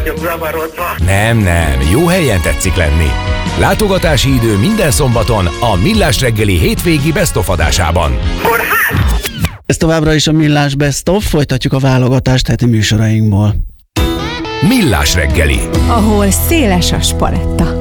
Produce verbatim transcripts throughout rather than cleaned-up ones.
vagyok zavarodva. Nem, nem, jó helyen tetszik lenni. Látogatási idő minden szombaton a Millás reggeli hétvégi Best of adásában. Kórház! Ez továbbra is a Millás Best of, folytatjuk a válogatást heti műsorainkból. Millás reggeli, ahol széles a spaletta.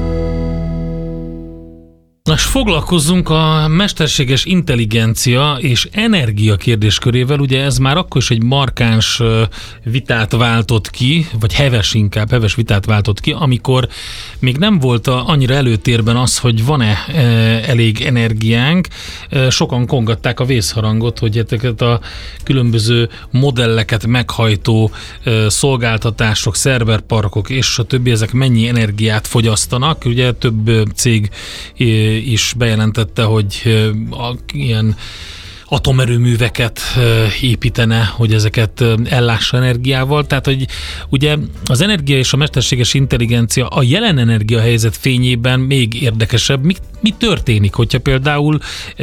Most foglalkozzunk a mesterséges intelligencia és energia kérdéskörével. Ugye ez már akkor is egy markáns vitát váltott ki, vagy heves inkább, heves vitát váltott ki, amikor még nem volt annyira előtérben az, hogy van-e elég energiánk. Sokan kongatták a vészharangot, hogy ezeket a különböző modelleket meghajtó szolgáltatások, szerverparkok és a többi, ezek mennyi energiát fogyasztanak. Ugye több cég is bejelentette, hogy a, ilyen atomerőműveket építene, hogy ezeket ellássa energiával. Tehát, hogy ugye az energia és a mesterséges intelligencia a jelen energiahelyzet fényében még érdekesebb. Mi, mi történik, hogyha például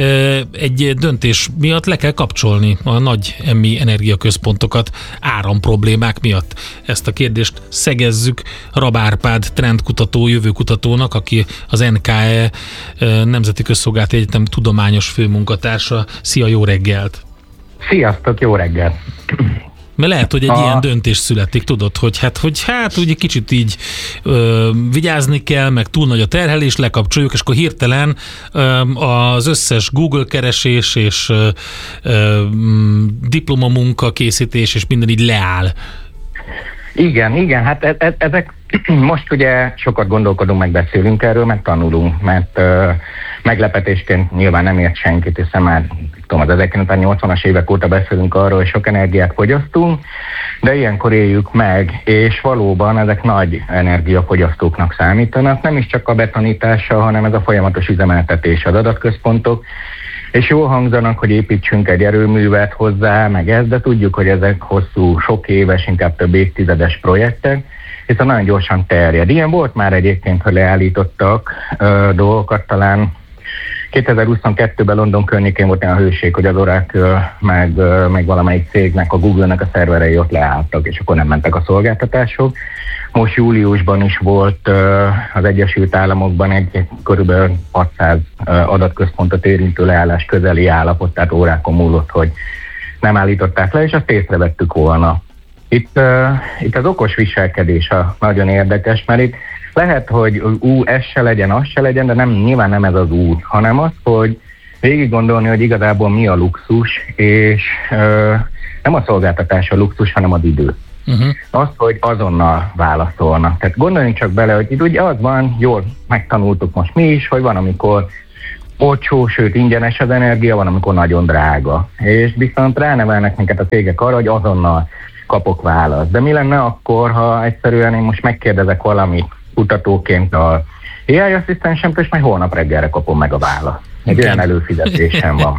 egy döntés miatt le kell kapcsolni a nagy emmi energiaközpontokat áramproblémák miatt? Ezt a kérdést szegezzük Rab Árpád trendkutató, jövőkutatónak, aki az en ká e Nemzeti Közszolgálati Egyetem tudományos főmunkatársa. Szia, jó reggelt! Sziasztok, jó reggelt! Mert lehet, hogy egy a... ilyen döntés születik, tudod, hogy hát, hogy hát ugye kicsit így ö, vigyázni kell, meg túl nagy a terhelés, lekapcsoljuk, és akkor hirtelen ö, az összes Google keresés és ö, ö, diplomamunka készítés és minden így leáll. Igen, igen, hát e- e- ezek most ugye sokat gondolkodunk, meg beszélünk erről, meg tanulunk, mert ö, meglepetésként nyilván nem ért senkit, hiszen már tudom, az ezerkilencszáznyolcvanas évek óta beszélünk arról, hogy sok energiát fogyasztunk, de ilyenkor éljük meg, és valóban ezek nagy energiafogyasztóknak számítanak, nem is csak a betonítása, hanem ez a folyamatos üzemeltetés, az adatközpontok, és jól hangzanak, hogy építsünk egy erőművet hozzá, meg ez, de tudjuk, hogy ezek hosszú, sok éves, inkább több évtizedes projektek, hiszen nagyon gyorsan terjed. Ilyen volt már egyébként, hogy leállítottak ö, dolgokat, talán kétezer-huszonkettőben London környékén volt olyan hőség, hogy az Oracle, meg, ö, meg valamelyik cégnek, a Google-nek a szerverei ott leálltak, és akkor nem mentek a szolgáltatások. Most júliusban is volt ö, az Egyesült Államokban egy, egy körülbelül hatszáz ö, adatközpontot érintő leállás közeli állapot, tehát órákon múlott, hogy nem állították le, és azt észrevettük volna. Itt, uh, itt az okos viselkedés a nagyon érdekes, mert itt lehet, hogy ú, ez se legyen, az se legyen, de nem, nyilván nem ez az út, hanem az, hogy végig gondolni, hogy igazából mi a luxus, és uh, nem a szolgáltatás a luxus, hanem az idő. Uh-huh. Az, hogy azonnal válaszolnak. Tehát gondoljunk csak bele, hogy itt ugye az van, jól megtanultuk most mi is, hogy van, amikor olcsó, sőt ingyenes az energia, van, amikor nagyon drága. És viszont ránevelnek minket a cégek arra, hogy azonnal kapok választ. De mi lenne akkor, ha egyszerűen én most megkérdezek valamit kutatóként a á i asszisztensemtől, és majd holnap reggelre kapom meg a választ. Egy olyan előfizetésem van.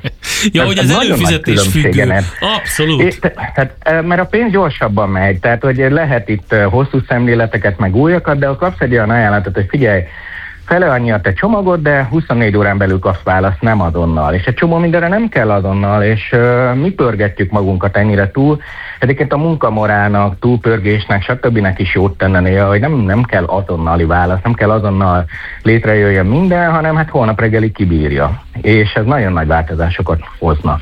Ja, hogy az előfizetés függő. Abszolút. Tehát, mert a pénz gyorsabban megy, tehát hogy lehet itt hosszú szemléleteket, meg újakat, de ha kapsz egy olyan ajánlatot, hogy figyelj, fele annyi a te csomagod, de huszonnégy órán belül kapsz választ, nem azonnal. És egy csomó mindenre nem kell azonnal, és uh, mi pörgetjük magunkat ennyire túl. Egyébként a munkamorálnak, túlpörgésnek, stb. Is jót tenne néha, hogy nem, nem kell azonnali válasz, nem kell azonnal létrejöjjön minden, hanem hát holnap reggelig kibírja. És ez nagyon nagy változásokat hozna.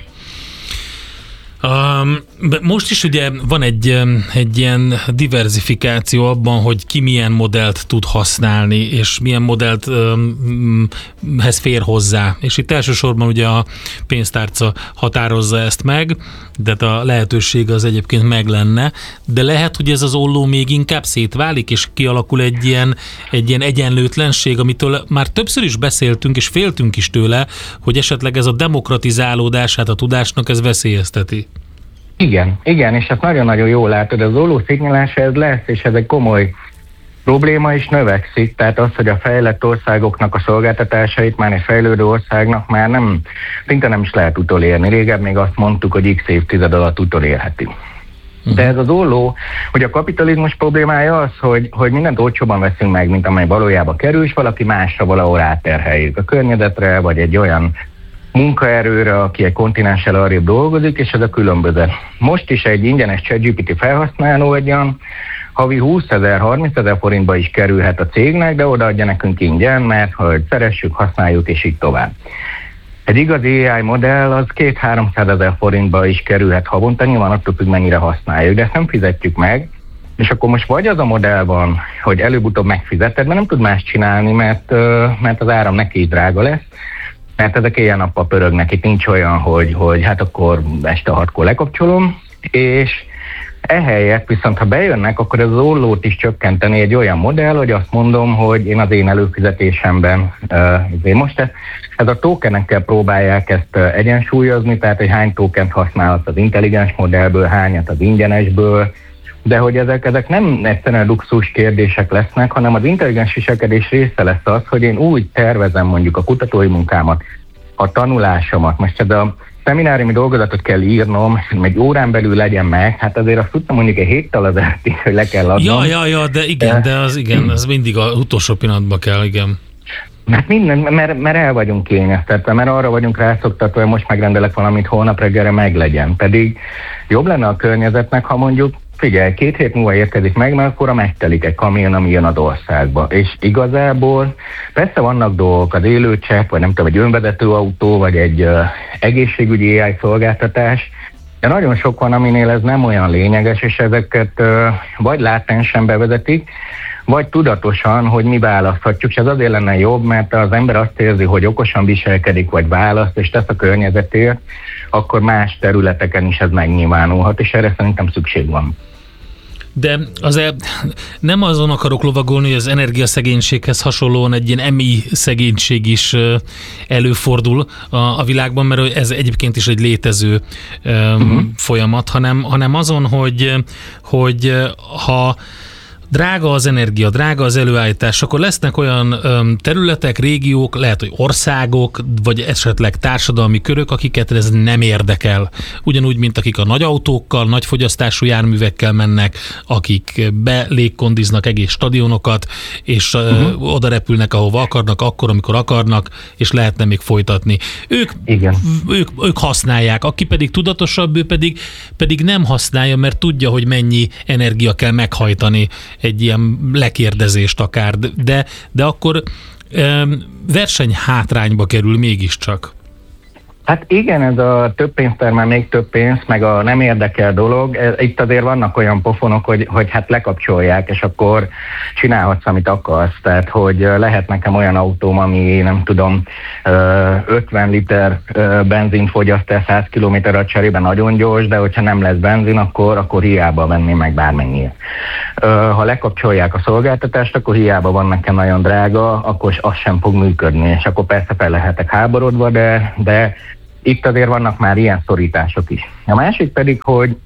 Um, most is ugye van egy, egy ilyen diverzifikáció abban, hogy ki milyen modellt tud használni, és milyen modellt um, hez fér hozzá. És itt elsősorban ugye a pénztárca határozza ezt meg, de a lehetőség az egyébként meg lenne, de lehet, hogy ez az olló még inkább szétválik, és kialakul egy ilyen, egy ilyen egyenlőtlenség, amitől már többször is beszéltünk, és féltünk is tőle, hogy esetleg ez a demokratizálódását a tudásnak ez veszélyezteti. Igen, igen, és ezt nagyon-nagyon jól látod, az olló szignálása ez lesz, és ez egy komoly probléma is növekszik, tehát az, hogy a fejlett országoknak a szolgáltatásait már egy fejlődő országnak már nem, szinte nem is lehet utolérni. Régebb még azt mondtuk, hogy x évtized alatt utolérheti. De ez az olló, hogy a kapitalizmus problémája az, hogy, hogy mindent olcsóban veszünk meg, mint amely valójában kerül, és valaki másra valahol átterheljük a környezetre, vagy egy olyan munkaerőre, aki egy kontinenssel arrébb dolgozik, és ez a különböző. Most is egy ingyenes ChatGPT felhasználó egy olyan havi húszezer, harmincezer forintba is kerülhet a cégnek, de odaadja nekünk ingyen, mert hogy szeressük, használjuk, és így tovább. Egy igazi á i modell az két-háromszázezer forintba is kerülhet havonta, nyilván attól függ, mennyire használjuk, de ezt nem fizetjük meg, és akkor most vagy az a modell van, hogy előbb-utóbb megfizeted, mert nem tud más csinálni, mert, mert az áram neki is drága lesz, mert ezek éjjel-nappal pörögnek, itt nincs olyan, hogy, hogy hát akkor este hatkor lekapcsolom, és ehelyett viszont, ha bejönnek, akkor az ollót is csökkenteni egy olyan modell, hogy azt mondom, hogy én az én előfizetésemben, uh, most ez, ez a tokenekkel próbálják ezt uh, egyensúlyozni, tehát hogy hány tokent használhat az intelligens modellből, hányat az ingyenesből, de hogy ezek, ezek nem egyszerűen luxus kérdések lesznek, hanem az intelligens viselkedés része lesz az, hogy én úgy tervezem mondjuk a kutatói munkámat, a tanulásomat, most ez a szemináriumi dolgozatot kell írnom, egy órán belül legyen meg, hát azért azt tudtam mondjuk egy héttel az eltig, hogy le kell adnom. Ja, ja, ja, de igen, de az igen, az mindig az utolsó pillanatban kell, igen. Mert minden, mert, mert el vagyunk kényeztetve, mert arra vagyunk rászoktatva, hogy most megrendelek valamit, holnap reggelre meglegyen. Pedig jobb lenne a környezetnek, ha mondjuk figyelj, két hét múlva érkezik meg, mert akkor megtelik egy kamion, ami jön az országba. És igazából persze vannak dolgok, az élőcsepp, vagy nem tudom, egy önvezető autó, vagy egy uh, egészségügyi á i szolgáltatás, de nagyon sok van, aminél ez nem olyan lényeges, és ezeket uh, vagy látensen bevezetik, vagy tudatosan, hogy mi választhatjuk, és ez azért lenne jobb, mert az ember azt érzi, hogy okosan viselkedik, vagy választ, és tesz a környezetért, akkor más területeken is ez megnyilvánulhat, és erre szerintem szükség van. De azért nem azon akarok lovagolni, hogy az energiaszegénységhez hasonlóan egy ilyen emi szegénység is előfordul a, a világban, mert ez egyébként is egy létező uh-huh. folyamat, hanem, hanem azon, hogy, hogy ha drága az energia, drága az előállítás, akkor lesznek olyan öm, területek, régiók, lehet, hogy országok, vagy esetleg társadalmi körök, akiket ez nem érdekel. Ugyanúgy, mint akik a nagy autókkal, nagy fogyasztású járművekkel mennek, akik belégkondiznak egész stadionokat, és uh-huh. ö, oda repülnek, ahova akarnak, akkor, amikor akarnak, és lehetne még folytatni. Ők, ők, ők használják, aki pedig tudatosabb, ő pedig, pedig nem használja, mert tudja, hogy mennyi energia kell meghajtani egy ilyen lekérdezést akár, de, de akkor um, versenyhátrányba kerül mégiscsak. Hát igen, ez a több pénzt termel, még több pénz, meg a nem érdekel dolog. Itt azért vannak olyan pofonok, hogy, hogy hát lekapcsolják, és akkor csinálhatsz, amit akarsz. Tehát, hogy lehet nekem olyan autóm, ami nem tudom, ötven liter benzin fogyaszt el száz kilométerre cserében, nagyon gyors, de hogyha nem lesz benzin, akkor, akkor hiába venném meg bármennyire. Ha lekapcsolják a szolgáltatást, akkor hiába van nekem nagyon drága, akkor az sem fog működni, és akkor persze fel lehetek háborodva, de, de itt azért vannak már ilyen szorítások is. A másik pedig, hogy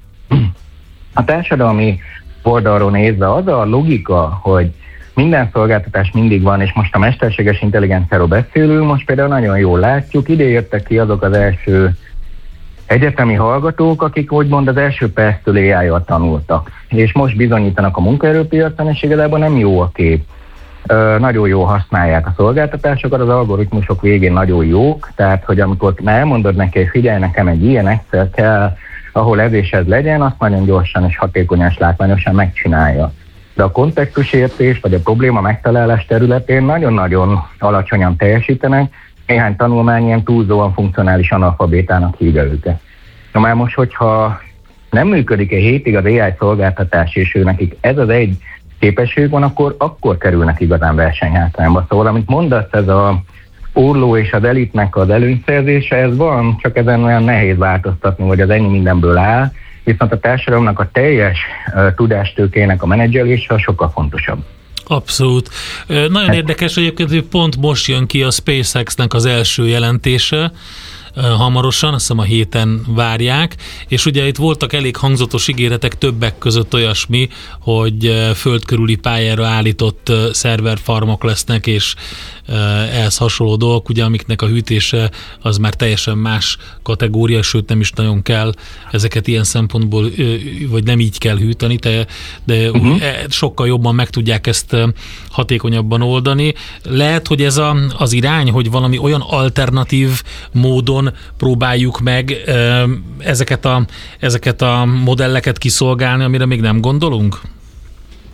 a társadalmi oldalról nézve az a logika, hogy minden szolgáltatás mindig van, és most a mesterséges intelligenciáról beszélünk, most például nagyon jól látjuk, ide jöttek ki azok az első egyetemi hallgatók, akik úgymond az első perctől á i-jal tanultak, és most bizonyítanak a munkaerőpiacon, és igazából nem jó a kép. Ö, nagyon jól használják a szolgáltatásokat, az algoritmusok végén nagyon jók, tehát hogy amikor elmondod neki, hogy figyelj, nekem egy ilyen Excel kell, ahol ez és ez legyen, azt nagyon gyorsan és hatékonyan és látványosan megcsinálja. De a kontextusértés vagy a probléma megtalálás területén nagyon-nagyon alacsonyan teljesítenek, néhány tanulmány ilyen túlzóan funkcionális analfabétának hívja őket. Na már most, hogyha nem működik egy hétig az á i szolgáltatás, és ő nekik ez az egy képesség van, akkor, akkor kerülnek igazán versenyhátrányba. Szóval, amit mondasz, ez a orló és az elitnek az előnyszerzése, ez van, csak ezen olyan nehéz változtatni, hogy az ennyi mindenből áll, viszont a társadalomnak a teljes uh, tudástőkének a menedzselése sokkal fontosabb. Abszolút. Nagyon hát. Érdekes egyébként, hogy pont most jön ki a SpaceX-nek az első jelentése, hamarosan, azt hiszem a héten várják, és ugye itt voltak elég hangzatos ígéretek, többek között olyasmi, hogy földkörüli pályára állított szerverfarmok lesznek, és ehhez hasonló dolgok, ugye, amiknek a hűtése az már teljesen más kategória, sőt nem is nagyon kell ezeket ilyen szempontból, vagy nem így kell hűteni, de, de uh-huh. sokkal jobban meg tudják ezt hatékonyabban oldani. Lehet, hogy ez a, az irány, hogy valami olyan alternatív módon próbáljuk meg ezeket a, ezeket a modelleket kiszolgálni, amire még nem gondolunk?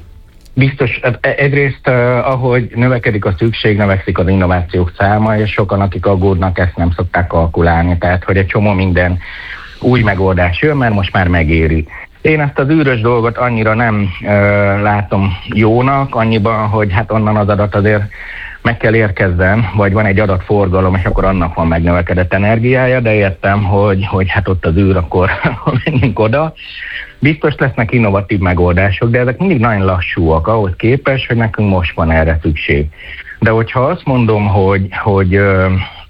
Biztos, egyrészt ahogy növekedik a szükség, növekszik az innovációk száma, és sokan, akik aggódnak, ezt nem szokták kalkulálni, tehát hogy egy csomó minden új megoldás jön, mert most már megéri. Én ezt az űrös dolgot annyira nem ö, látom jónak, annyiban, hogy hát onnan az adat azért meg kell érkezzen, vagy van egy adatforgalom, és akkor annak van megnövekedett energiája, de értem, hogy, hogy hát ott az űr, akkor menjünk oda. Biztos lesznek innovatív megoldások, de ezek mindig nagyon lassúak ahhoz képest, hogy nekünk most van erre szükség. De hogyha azt mondom, hogy, hogy ö,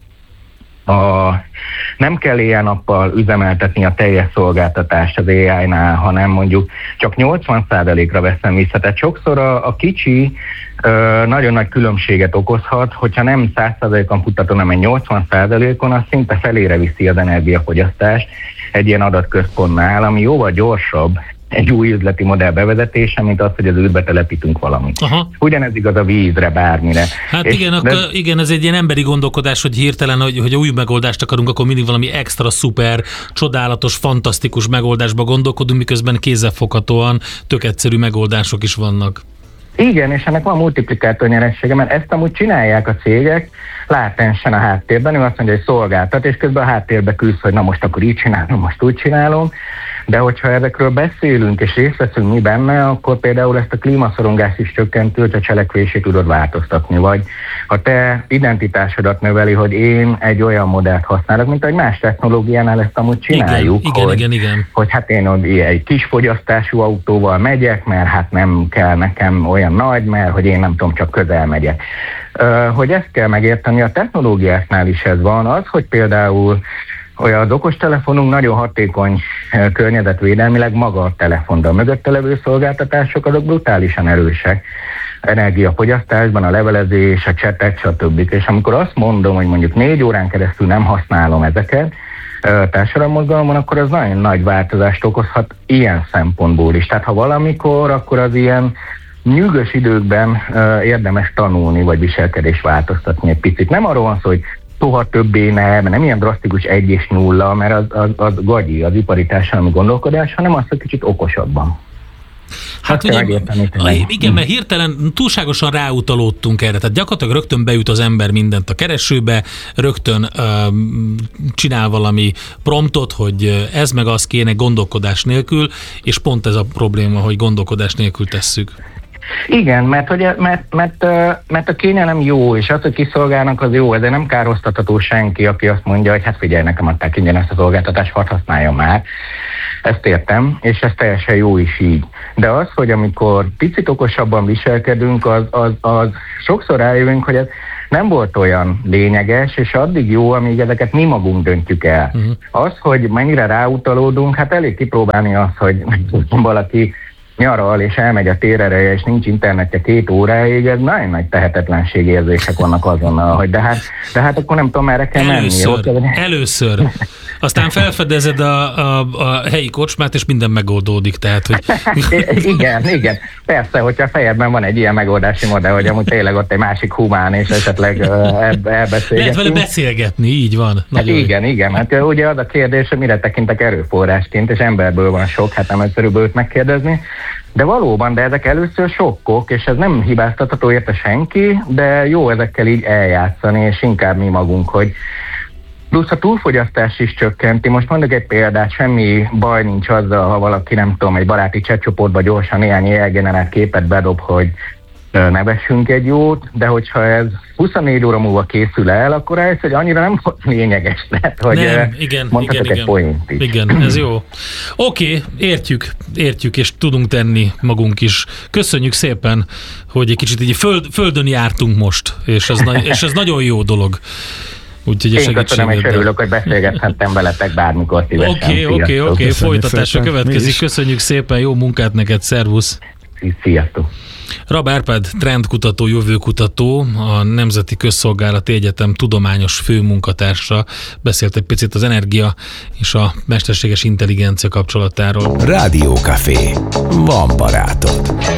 a, nem kell éjjel-nappal üzemeltetni a teljes szolgáltatást az á í-nál, hanem mondjuk csak nyolcvan százalékra veszem vissza. Tehát sokszor a, a kicsi ö, nagyon nagy különbséget okozhat, hogyha nem száz százalékon futtató, hanem egy nyolcvan százalékon, az szinte felére viszi az energiafogyasztást egy ilyen adatközpontnál, ami jóval gyorsabb egy új üzleti modell bevezetése, mint az, hogy az űrbe telepítünk valamit. Aha. Ugyanez igaz a vízre, bármire. Hát és igen, de... akkor, igen, ez egy ilyen emberi gondolkodás, hogy hirtelen, hogy, hogy új megoldást akarunk, akkor mindig valami extra, szuper, csodálatos, fantasztikus megoldásba gondolkodunk, miközben kézzelfoghatóan tök egyszerű megoldások is vannak. Igen, és ennek van multiplikátor nyeressége, mert ezt amúgy csinálják a cégek látensen a háttérben, ő azt mondja, hogy szolgáltat, és közben a háttérbe küld, hogy na most akkor így csinálom, most úgy csinálom, de hogyha ezekről beszélünk és részt veszünk mi benne, akkor például ezt a klímaszorongást is csökkentő, hogy a cselekvési tudod változtatni, vagy ha te identitásodat növeli, hogy én egy olyan modellt használok, mint ahogy más technológiánál ezt amúgy csináljuk, igen, hogy, igen, igen. hogy hát én egy kis fogyasztású autóval megyek, mert hát nem kell nekem olyan nagy, mert hogy én nem tudom, csak közel megyek. Hogy ezt kell megérteni, a technológiáknál is ez van, az, hogy például olyan az okostelefonunk nagyon hatékony környezetvédelmileg maga a telefon, de a mögötte levő szolgáltatások azok brutálisan erősek energiafogyasztásban, a levelezés, a csetek, stb. És amikor azt mondom, hogy mondjuk négy órán keresztül nem használom ezeket társadalommozgalomban, akkor az nagyon nagy változást okozhat ilyen szempontból is. Tehát ha valamikor, akkor az ilyen nyűgös időkben uh, érdemes tanulni, vagy viselkedést változtatni egy picit. Nem arról van szó, hogy soha többé nem, nem ilyen drasztikus egy és nulla, mert az, az, az gagyi, az ipari társadalmi gondolkodás, hanem azt, hogy kicsit okosabban. Hát ugye, igen, mert hirtelen túlságosan ráutalódtunk erre, tehát gyakorlatilag rögtön beüt az ember mindent a keresőbe, rögtön uh, csinál valami promptot, hogy ez meg az kéne gondolkodás nélkül, és pont ez a probléma, hogy gondolkodás nélkül tesszük. Igen, mert, hogy, mert, mert, mert a kényelem jó, és az, hogy kiszolgálnak, az jó, ezért nem károsztatható senki, aki azt mondja, hogy hát figyelj, nekem adták ingyen ezt a szolgáltatást, hadd használjam már. Ezt értem, és ez teljesen jó is így. De az, hogy amikor picit okosabban viselkedünk, az, az, az sokszor rájövünk, hogy ez nem volt olyan lényeges, és addig jó, amíg ezeket mi magunk döntjük el. Uh-huh. Az, hogy mennyire ráutalódunk, hát elég kipróbálni azt, hogy valaki nyaral, és elmegy a térereje, és nincs internetje két óráig, ez nagyon nagy tehetetlenségérzések vannak azonnal, hogy de hát, de hát akkor nem tudom, merre kell először, menni. Először. Aztán felfedezed a, a, a helyi kocsmát, és minden megoldódik, tehát, hogy... igen, igen. Persze, hogyha a fejedben van egy ilyen megoldási modell, hogy amúgy tényleg ott egy másik humán, és esetleg elbeszélgetünk. Lehet vele beszélgetni, így van. Hát igen, igen. Hát ugye az a kérdés, hogy mire tekintek erőforrásként, és emberből van sok, hát nem egyszerűbb őt megkérdezni. De valóban, de ezek először sokkok, és ez nem hibáztatható érte senki, de jó ezekkel így eljátszani, és inkább mi magunk, hogy plusz a túlfogyasztás is csökkenti. Most mondok egy példát, semmi baj nincs azzal, ha valaki, nem tudom, egy baráti chatcsoportba gyorsan néhány elgenerált képet bedob, hogy nevessünk egy jót, de hogyha ez huszonnégy óra múlva készül el, akkor ez, hogy annyira nem lényeges, tehát, hogy nem, igen, mondhatok igen, egy poént is. Igen, ez jó. Oké, okay, értjük, értjük, és tudunk tenni magunk is. Köszönjük szépen, hogy egy kicsit így föld, földön jártunk most, és ez, és ez nagyon jó dolog. Úgyhogy a Én köszönöm, és örülök, hogy beszélgethettem veletek bármikor szívesen. Oké, oké, oké, folytatásra következik. Köszönjük szépen, jó munkát neked, szervusz! Sziasztok! Rab Árpád trendkutató, jövőkutató, a Nemzeti Közszolgálati Egyetem tudományos főmunkatársa beszélt egy picit az energia és a mesterséges intelligencia kapcsolatáról. Rádiókafé. Van barátod.